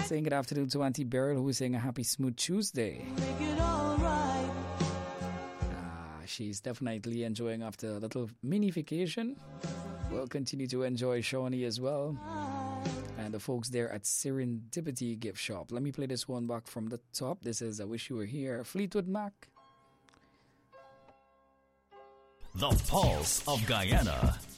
Saying good afternoon to Auntie Beryl, who is saying a happy smooth Tuesday. She's definitely enjoying after a little mini vacation. We'll continue to enjoy Shawnee as well. And the folks there at Serendipity Gift Shop. Let me play this one back from the top. This is I Wish You Were Here, Fleetwood Mac. The Pulse of Guyana.